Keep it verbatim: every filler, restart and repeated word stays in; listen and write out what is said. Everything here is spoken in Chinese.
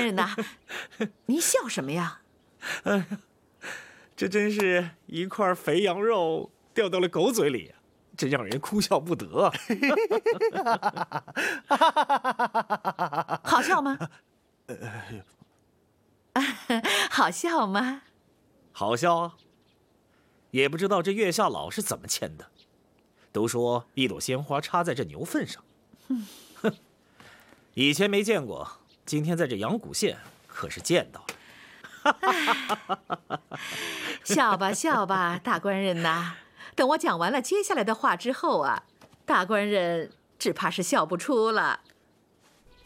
人呐，您笑什么呀？ 哎呀，这真是一块肥羊肉掉到了狗嘴里，真让人哭笑不得。 好笑吗？好笑吗？ 好笑啊！也不知道这月下老是怎么牵的。都说一朵鲜花插在这牛粪上，哼，以前没见过，今天在这阳谷县可是见到了。 笑吧笑吧，大官人呐，等我讲完了接下来的话之后啊，大官人只怕是笑不出了。